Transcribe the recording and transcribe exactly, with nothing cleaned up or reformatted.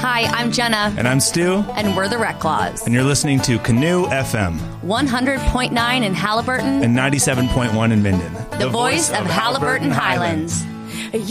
Hi, I'm Jenna. And I'm Stu. And we're the Rec Claws. And you're listening to Canoe F M. one hundred point nine in Haliburton. And ninety-seven point one in Minden. The, the voice, voice of, of Haliburton, Haliburton Highlands. Highlands.